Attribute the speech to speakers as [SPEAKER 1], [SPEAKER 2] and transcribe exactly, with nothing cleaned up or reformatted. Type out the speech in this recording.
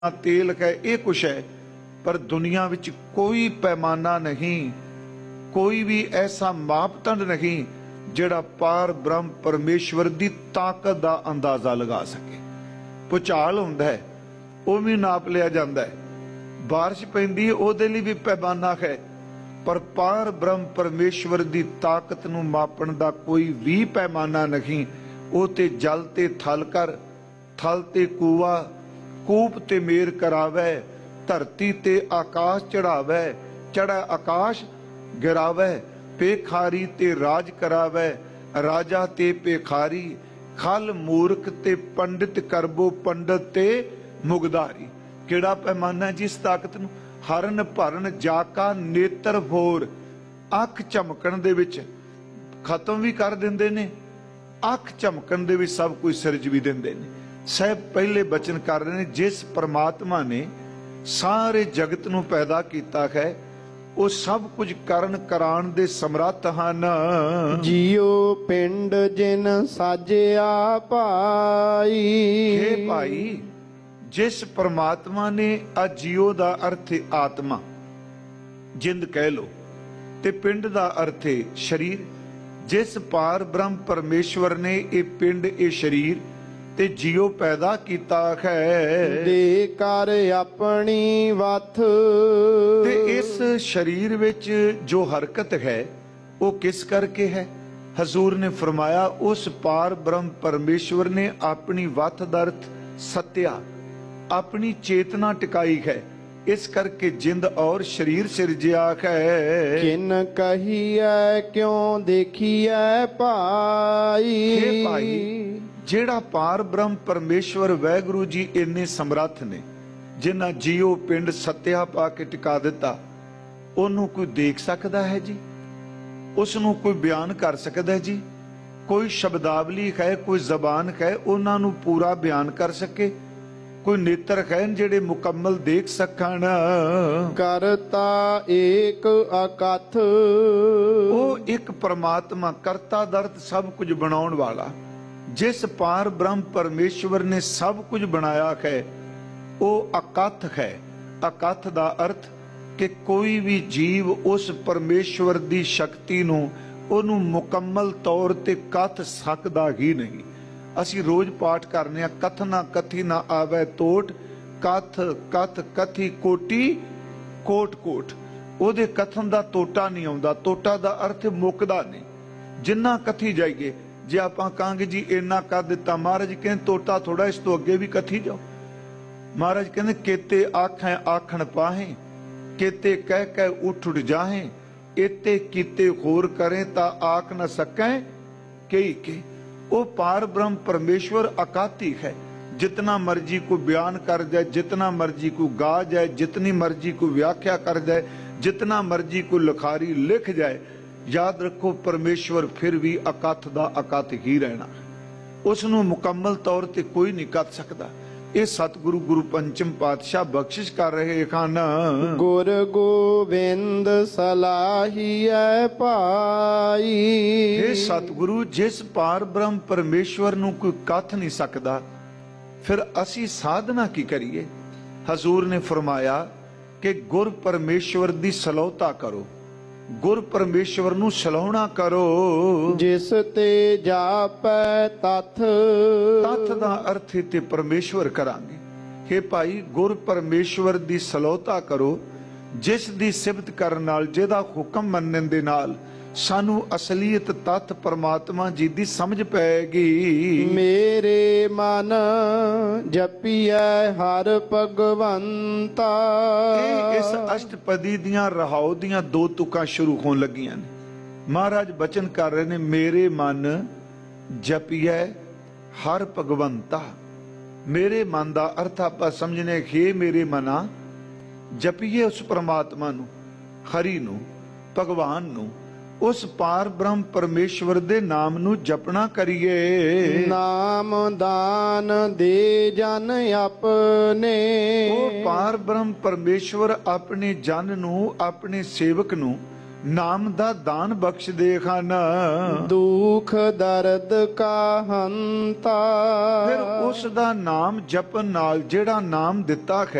[SPEAKER 1] तेल है, ये कुछ है, पर दुनिया विच कोई पैमाना नहीं, कोई भी ऐसा मापदंड नहीं जिहड़ा पार ब्रह्म परमेश्वर की ताकत का अंदाजा लगा सके। भुचाल हुंदा है वो भी नाप लिया जाता है, बारिश पैंदी है उहदे लई भी पैमाना है, पर पार ब्रह्म परमेश्वर की ताकत नूं मापण दा कोई भी पैमाना नहीं। वो ते जल ते थल कर, थल ते कूआ, कूप ते मेर करावे, धरती ते आकाश चढ़ावे, चढ़ा आकाश गिरावे, पेखारी ते राज करावे, राजा ते पेखारी, खल मूर्ख ते पंडित करबो पंडित ते मुगदारी। किहड़ा पैमाना है जिस ताकत नूं? हरन भरन जाका नेत्र भोर, अख झमकण दे विच खत्म भी कर दिंदे ने, अख झमकण दे विच सब कुछ सिरज भी दिंदे ने। साहब पहले बचन कर रहे हैं, जिस परमात्मा ने सारे जगत नूं पैदा कीता है वो सब कुछ करन कराण दे समर्थ हन।
[SPEAKER 2] जियो पिंड जिन साजिया भाई।
[SPEAKER 1] हे भाई, जिस परमात्मा ने आ जियो दा अर्थ है आत्मा, जिंद कह लो, ते पिंड दा अर्थ है शरीर। जिस पार ब्रह्म परमेश्वर ने ये पिंड ये शरीर ते जियो पैदा कीता है,
[SPEAKER 2] दे कर अपनी वथ।
[SPEAKER 1] ते इस शरीर विच जो हरकत है वो किस करके है? हजूर ने फरमाया उस पार ब्रह्म परमेश्वर ने अपनी वथ दा अर्थ सत्या, अपनी चेतना टिकाई है, इस करके जिंद और शरीर सिरजिया है।
[SPEAKER 2] किन कहिए क्यों देखिए भाई।
[SPEAKER 1] हे भाई, जेड़ा पार ब्रह्म परमेश्वर वैगुरु जी इन्ने समर्थ ने, जिन्ना जियो पिंड सत्या पा के टिका दिता, ओनू कोई देख सकता है जी? उसनू कोई बयान कर सकता है जी? कोई शब्दावली है, कोई जबान है उन्होंने पूरा बयान कर सके? कोई नेत्र है जेड़े मुकम्मल देख सकन?
[SPEAKER 2] करता एक अकथ।
[SPEAKER 1] वो एक परमात्मा करता दर्द सब कुछ बनाउण वाला, जिस पार ब्रह्म परमेश्वर ने सब कुछ बनाया है वो अकथ है। अकथ दा अर्थ कि कोई भी जीव उस परमेश्वर दी शक्ति नूं ओनू मुकम्मल तौर ते कथ सकदा ही नहीं। असी रोज पाठ करने, कथ ना कथी ना आवे तोट, कथ कथ कथी कोटी कोट कोट। ओदे कथन दा तोटा नहीं आउंदा, तोटा दा अर्थ मुकदा नहीं। जिन्ना कथी जाइए, जे आपां कहांगे जी इन्ना कर दिता, महाराज कहंदे तोटा थोड़ा, इस तो अगे भी कथी जाओ। महाराज कहंदे केते आखें आखण पाहें, केते कह कह उठ उठ जाहें, एते कीते होर करें ता आख न सकें कई के। वो पार ब्रह्म परमेश्वर अकाती है, जितना मर्जी को बयान कर जाए, जितना मर्जी को गा जाए, जितनी मर्जी को व्याख्या कर जाए, जितना मर्जी को लिखारी लिख जाए, याद रखो परमेश्वर फिर भी अकथ दा अकथ ही रहना। उसनू मुकम्मल तौर ते कोई नहीं कर सकता। ये सतगुरु गुरु पंचम पातशाह बख्शिश कर रहे खान।
[SPEAKER 2] गुर गोविंद सलाहिए पाई।
[SPEAKER 1] हे सतगुरु, जिस पार ब्रह्म परमेश्वर नू कोई कथ नहीं सकता, फिर असी साधना की करिए? हजूर ने फरमाया कि गुर परमेश्वर दी सलोता करो, गुर परमेश्वर नू सलाहना करो।
[SPEAKER 2] जिस ते जापै तथ।
[SPEAKER 1] तथ दा अर्थ ते परमेश्वर करांगे। हे भाई, गुर परमेश्वर दी सलोता करो, जिस दी सिफत करन नाल, जिहदा हुक्म मनन दे नाल सानू असलीयत तथ परमात्मा जी दी समझ पैगी।
[SPEAKER 2] मेरे मन जपिए हर भगवंता।
[SPEAKER 1] इस अष्टपदी दियां रहाओ दियां दो तुकां शुरू होण लगियां ने। महाराज बचन कर रहे ने, मेरे मन जपिए हर भगवंता। मेरे मन दा अर्थ आपां समझने, हे मेरे मना जपिए उस परमात्मा नू, हरि नू, भगवान नू, उस पार ब्रह्म परमेश्वर दे नाम नू जपना करिए।
[SPEAKER 2] नाम दान दे जन अपने।
[SPEAKER 1] वो पार ब्रह्म परमेश्वर अपने जन नू, अपने सेवक नू ਨਾਮ ਦਾ ਦਾਨ ਬਖਸ਼ਦੇ ਹਨ।
[SPEAKER 2] ਦੁਖ ਦਰਦ ਕਾ ਹੰਤਾ।
[SPEAKER 1] ਫਿਰ ਉਸ ਦਾ ਨਾਮ ਜਪਣ ਨਾਲ ਜਿਹੜਾ ਨਾਮ ਦਿੱਤਾ ਹੈ